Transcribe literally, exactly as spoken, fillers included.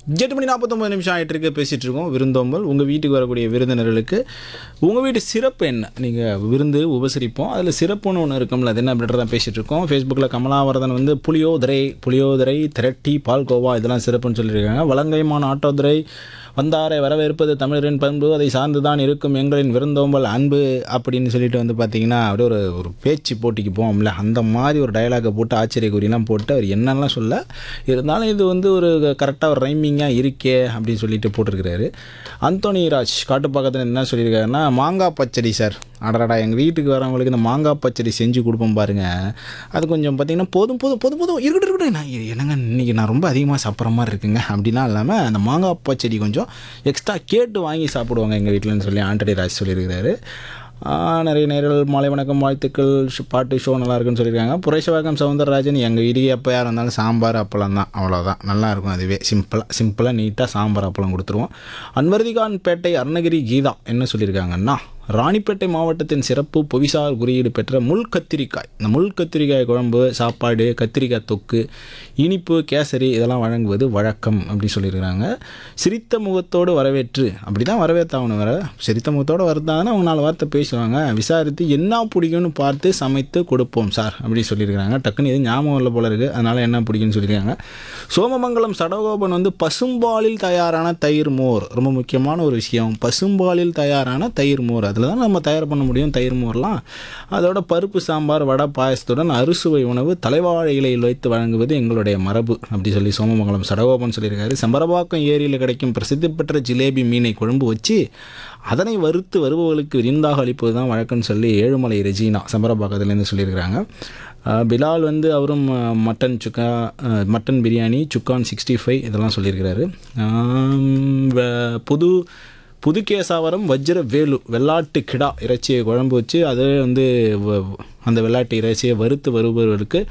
எட்டு மணி நாற்பத்தொம்பது நிமிஷம் ஆகிட்டு இருக்கு. பேசிகிட்டு இருக்கோம் விருந்தோம்பல். உங்கள் வீட்டுக்கு வரக்கூடிய விருந்தினர்களுக்கு உங்கள் வீட்டு சிறப்பு என்ன, நீங்கள் விருந்து உபசரிப்போம், அதில் சிறப்புன்னு ஒன்று இருக்கும்ல, அது என்ன அப்படின்றத தான் பேசிகிட்டு இருக்கோம். ஃபேஸ்புக்கில் கமலாவரதன் வந்து புளியோதரை புளியோதரை திரட்டி பால்கோவா இதெல்லாம் சிறப்புன்னு சொல்லியிருக்காங்க. வலங்கைமான் ஆட்டோதுரை வந்தாரை வரவேற்பது தமிழரின் பண்பு, அதை சார்ந்து தான் இருக்கும் எங்களின் விருந்தோம்பல் அன்பு அப்படின்னு சொல்லிட்டு வந்து பார்த்தீங்கன்னா அப்படியே ஒரு ஒரு பேச்சு போட்டிக்கு போவோம்ல, அந்த மாதிரி ஒரு டயலாகை போட்டு ஆச்சரிய குறியெல்லாம் போட்டு அவர் என்னெல்லாம் சொல்ல இருந்தாலும் இது வந்து ஒரு கரெக்டாக ஒரு ரைமிங்காக இருக்கே அப்படின்னு சொல்லிட்டு போட்டிருக்கிறாரு. அந்தோனி ராஜ் காட்டுப்பாக்கத்தில் என்ன சொல்லியிருக்காருன்னா, மாங்காய் பச்சடி சார், அடடா எங்கள் வீட்டுக்கு வரவங்களுக்கு இந்த மாங்காய் பச்சடி செஞ்சு கொடுப்போம் பாருங்கள், அது கொஞ்சம் பார்த்திங்கன்னா போதும் போதும் போதும் போதும் இருக்கட்டும் இருக்கட்டும் நான் என்னங்க இன்றைக்கி நான் ரொம்ப அதிகமாக சாப்பிட்ற மாதிரி இருக்குங்க அப்படிலாம் இல்லாமல் அந்த மாங்காய் பச்சடி கொஞ்சம் எக்ஸ்ட்ரா கேட்டு வாங்கி சாப்பிடுவாங்க எங்கள் வீட்டில்னு சொல்லி ஆண்டனி ராஜ் சொல்லியிருக்கிறாரு. நிறைய நேர்கள் மாலை வணக்கம் வாழ்த்துக்கள், பாட்டு ஷோ நல்லா இருக்குன்னு சொல்லியிருக்காங்க. புரேஷவாக்கம் சவுந்தரராஜன், எங்கள் வீட்டுக்கு எப்போ யார் வந்தாலும் சாம்பார் அப்பளம் தான், அவ்வளோதான், நல்லாயிருக்கும், அதுவே சிம்பிளாக சிம்பிளாக நீட்டாக சாம்பார் அப்பளம் கொடுத்துருவோம். அன்வர்திகான் பேட்டை அருணகிரி கீதா என்ன சொல்லியிருக்காங்கன்னா, ராணிப்பேட்டை மாவட்டத்தின் சிறப்பு புவிசார் குறியீடு பெற்ற முள் கத்திரிக்காய், இந்த முள் கத்திரிக்காய் குழம்பு, சாப்பாடு, கத்திரிக்காய் தொக்கு, இனிப்பு, கேசரி இதெல்லாம் வழங்குவது வழக்கம் அப்படி சொல்லியிருக்கிறாங்க. சிரித்த முகத்தோடு வரவேற்று, அப்படி தான் வரவேற்றாகணும், வர சிரித்த முகத்தோடு வருதாங்கன்னா அவங்க நாலு வார்த்தை பேசுவாங்க, விசாரித்து என்ன பிடிக்கும்னு பார்த்து சமைத்து கொடுப்போம் சார் அப்படி சொல்லியிருக்கிறாங்க. டக்குன்னு இது ஞாபகம் இல்லை போல இருக்குது, அதனால் என்ன பிடிக்குன்னு சொல்லியிருக்காங்க. சோமமங்கலம் சடகோபன் வந்து பசும்பாலில் தயாரான தயிர் மோர், ரொம்ப முக்கியமான ஒரு விஷயம், பசும்பாலில் தயாரான தயிர் மோர், அதில் தான் நம்ம தயார் பண்ண முடியும் தயிர் மோர்லாம். அதோட பருப்பு சாம்பார் வடை பாயசத்துடன் அறுசுவை உணவு தலைவாழை இலையில் வைத்து வழங்குவது எங்களுடைய மரபு அப்படி சொல்லி சோமமங்கலம் சடகோபன் சொல்லியிருக்காரு. செம்பரபாக்கம் ஏரியில் கிடைக்கும் பிரசித்தி பெற்ற ஜிலேபி மீனை குழம்பு வச்சு அதனை வறுத்து வருபவர்களுக்கு விருந்தாக அளிப்பது தான் வழக்கம்னு சொல்லி ஏழுமலை ரெஜினா செம்பரபாக்கத்துலேருந்து சொல்லியிருக்கிறாங்க. பிலால் வந்து அவரும் மட்டன் சுக்கா, மட்டன் பிரியாணி, சுக்கான் சிக்ஸ்டி ஃபைவ் இதெல்லாம் சொல்லியிருக்கிறாரு. புது புதுகேசாவரம் வஜ்ர வேலு வெள்ளாட்டு கிடா இறைச்சியை குழம்பு வச்சு அதே வந்து அந்த வெள்ளாட்டு இறைச்சியை வறுத்து வருபவர்களுக்கு